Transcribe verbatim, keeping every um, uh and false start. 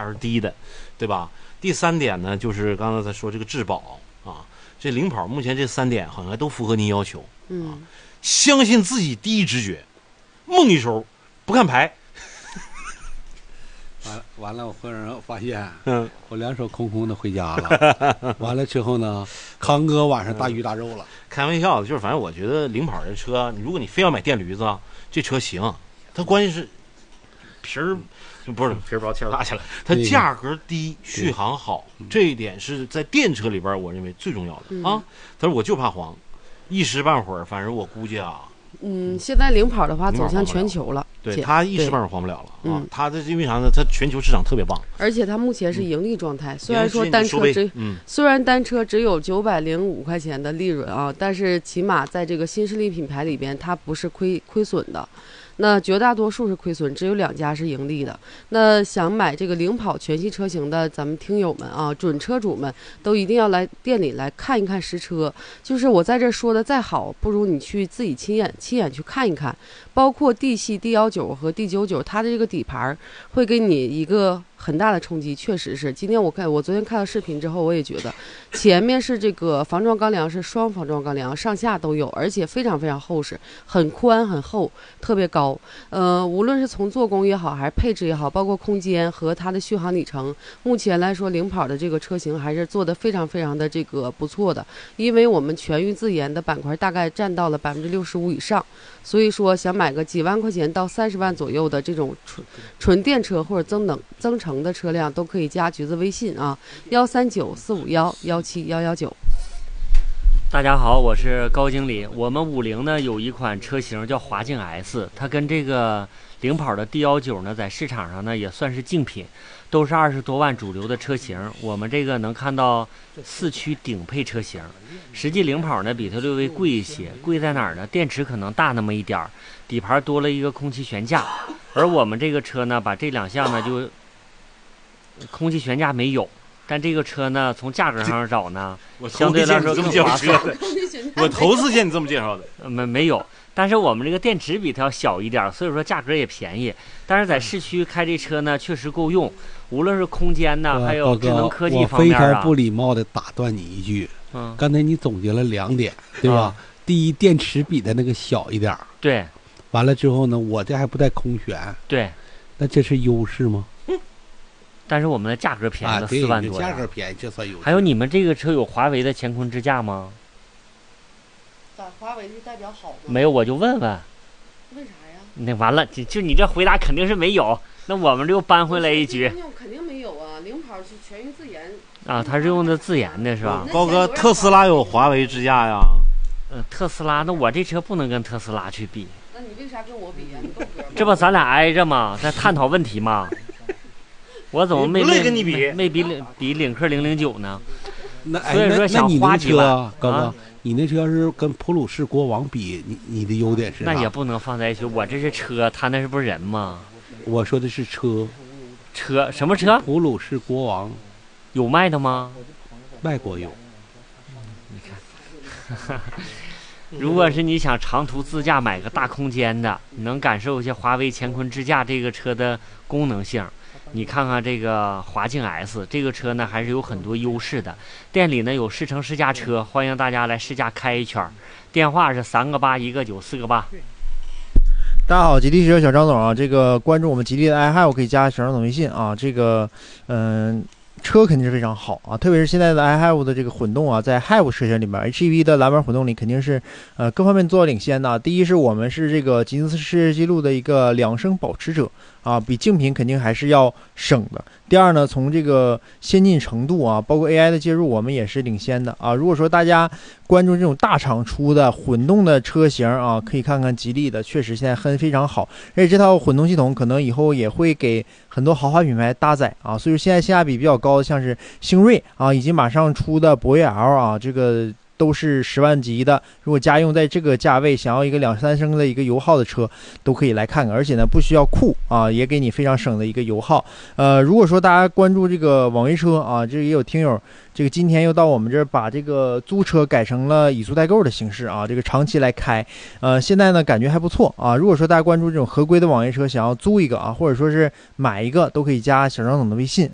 价是低的，对吧？第三点呢，就是刚才在说这个质保啊，这领跑目前这三点好像都符合您要求。嗯、啊，相信自己第一直觉，梦一手，不看牌。 完了完了，我忽然发现，嗯，我两手空空的回家了。完了之后呢，康哥晚上大鱼大肉了。 开玩笑的，就是反正我觉得领跑这车，如果你非要买电驴子，这车行，它关键是皮儿。不是皮儿薄气儿大去了，它价格低，续航好，这一点是在电车里边我认为最重要的、嗯、啊。他说我就怕黄，一时半会儿，反正我估计啊， 嗯，现在领跑的话走向全球了， 对，它一时半会儿黄不了了啊。嗯，它的因为啥呢？它全球市场特别棒， 而且它目前是盈利状态。嗯、虽然说单车只，嗯，虽然单车只有九百零五块钱的利润啊，但是起码在这个新势力品牌里边，它不是亏亏损的。那绝大多数是亏损，只有两家是盈利的。那想买这个领跑全系车型的咱们听友们啊，准车主们都一定要来店里来看一看实车。就是我在这说的再好，不如你去自己亲眼亲眼去看一看。包括 D 系 D 一九和 D 九九，它的这个底盘会给你一个很大的冲击，确实是。今天我看我昨天看到视频之后，我也觉得前面是这个防撞钢梁是双防撞钢梁，上下都有，而且非常非常厚实，很宽很厚，特别高。呃，无论是从做工也好，还是配置也好，包括空间和它的续航里程，目前来说领跑的这个车型还是做的非常非常的这个不错的。因为我们全域自研的板块大概占到了百分之六十五以上，所以说想买个几万块钱到三十万左右的这种纯纯电车或者增能增程的车辆，都可以加橘子微信啊，幺三九四五幺幺七幺幺九。 大家好，我是高经理。我们五菱呢有一款车型叫华境 S， 它跟这个领跑的 D 一九呢在市场上呢也算是竞品，都是二十多万主流的车型。我们这个能看到四驱顶配车型，实际领跑呢比它略微贵一些，贵在哪儿呢？电池可能大那么一点儿，底盘多了一个空气悬架，而我们这个车呢把这两项呢就空气悬架没有。但这个车呢，从价格上找呢，相对来说更划算。 我头次见你这么介绍的， 没没有。但是我们这个电池比它要小一点，所以说价格也便宜。但是在市区开这车呢，确实够用，无论是空间呢，还有智能科技方面啊。 我非常不礼貌的打断你一句，嗯，刚才你总结了两点，对吧？嗯、第一，电池比它那个小一点， 对。 完了之后呢，我这还不带空悬， 对。 那这是优势吗？ 但是我们的价格便宜了四万多、 啊、价格便宜这算有。 还有你们这个车有华为的乾坤支架吗？ 咋华为是代表好吗？ 没有，我就问问。 为啥呀？ 那完了，就就你这回答肯定是没有。那我们就搬回来一局。 肯定没有啊，领跑是全域自研。 啊，它是用的自研的是吧？ 高哥，特斯拉有华为支架呀。 嗯、呃，特斯拉，那我这车不能跟特斯拉去比。 那你为啥跟我比呀、啊？你够格。 这不咱俩挨着吗？在探讨问题吗？我怎么没没跟你比， 没比领比领克零零九呢？ 那所以说想花几万， 啊、高哥，你那车要是跟普鲁士国王比，你你的优点是啥？ 那也不能放在一起。我这是车，他那是不是人吗？ 我说的是车， 车什么车？ 普鲁士国王有卖的吗？ 外国有。 你看，如果是你想长途自驾买个大空间的，你能感受一下华为乾坤支架这个车的功能性。你看看这个华境 S 这个车呢，还是有很多优势的。店里呢有试乘试驾车，欢迎大家来试驾开一圈。电话是三个八一个九四个八。 大家好，吉利汽车小张总啊，这个关注我们吉利的 iHive 可以加小张总微信啊。这个嗯、呃，车肯定是非常好啊，特别是现在的 iHive 的这个混动啊，在 Hive 车型里面 H E V 的蓝纹混动里肯定是呃各方面做到领先的、啊。第一是我们是这个吉尼斯世界纪录的一个两升保持者。啊，比竞品肯定还是要省的。第二呢，从这个先进程度啊，包括 A I 的介入，我们也是领先的啊。如果说大家关注这种大厂出的混动的车型啊，可以看看吉利的，确实现在很非常好。而且这套混动系统可能以后也会给很多豪华品牌搭载啊。所以说现在性价比比较高的，像是星锐啊，以及马上出的博越 L 啊，这个都是十万级的。如果家用在这个价位，想要一个两三升的一个油耗的车，都可以来看看。而且呢，不需要库啊，也给你非常省的一个油耗。呃，如果说大家关注这个网约车啊，这也有听友，这个今天又到我们这儿把这个租车改成了以租代购的形式啊，这个长期来开，呃，现在呢感觉还不错啊。如果说大家关注这种合规的网约车，想要租一个啊，或者说是买一个，都可以加小张总的微信